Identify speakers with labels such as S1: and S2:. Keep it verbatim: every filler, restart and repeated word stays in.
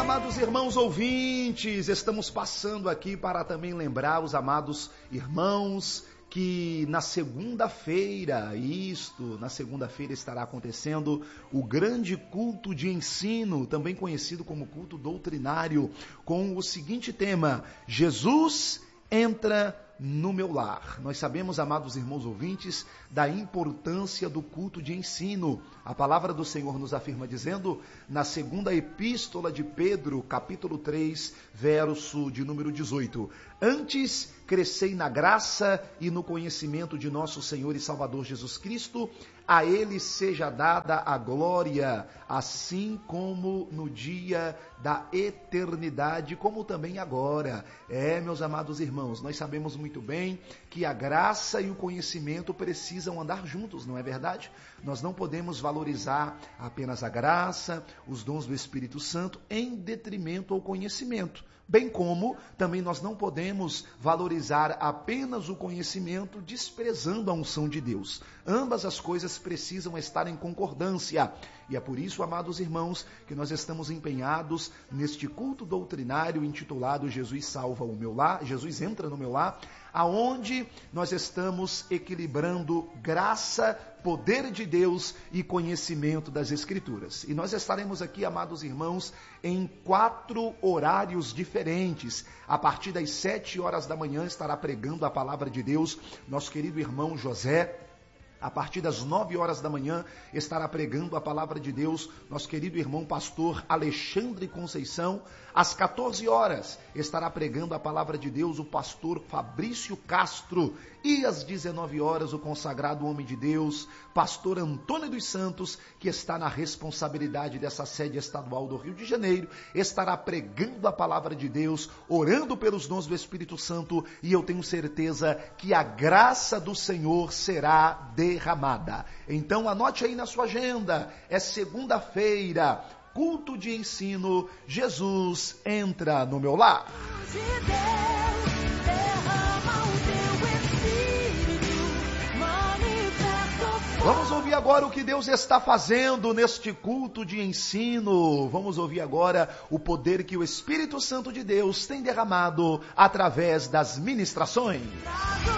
S1: Amados irmãos ouvintes, estamos passando aqui para também lembrar os amados irmãos que na segunda-feira, isto, na segunda-feira estará acontecendo o grande culto de ensino, também conhecido como culto doutrinário, com o seguinte tema: Jesus entra no meu lar. Nós sabemos, amados irmãos ouvintes, da importância do culto de ensino. A palavra do Senhor nos afirma dizendo, na segunda epístola de Pedro, capítulo três, verso de número dezoito: Antes crescei na graça e no conhecimento de nosso Senhor e Salvador Jesus Cristo, a Ele seja dada a glória, assim como no dia da eternidade, como também agora. É, meus amados irmãos, nós sabemos muito bem que a graça e o conhecimento precisam andar juntos, não é verdade? Nós não podemos valorizar apenas a graça, os dons do Espírito Santo, em detrimento ao conhecimento. Bem como também nós não podemos valorizar apenas o conhecimento desprezando a unção de Deus. Ambas as coisas precisam estar em concordância. E é por isso, amados irmãos, que nós estamos empenhados neste culto doutrinário intitulado Jesus salva o meu lar, Jesus entra no meu lar, aonde nós estamos equilibrando graça, poder de Deus e conhecimento das Escrituras. E nós estaremos aqui, amados irmãos, em quatro horários diferentes. A partir das sete horas da manhã estará pregando a palavra de Deus nosso querido irmão José. A partir das nove horas da manhã estará pregando a palavra de Deus nosso querido irmão pastor Alexandre Conceição. Às quatorze horas estará pregando a palavra de Deus o pastor Fabrício Castro. E às dezenove horas o consagrado homem de Deus, pastor Antônio dos Santos, que está na responsabilidade dessa sede estadual do Rio de Janeiro, estará pregando a palavra de Deus, orando pelos dons do Espírito Santo, e eu tenho certeza que a graça do Senhor será derramada. Então anote aí na sua agenda, é segunda-feira, culto de ensino, Jesus entra no meu lar. Vamos ouvir agora o que Deus está fazendo neste culto de ensino. Vamos ouvir agora o poder que o Espírito Santo de Deus tem derramado através das ministrações.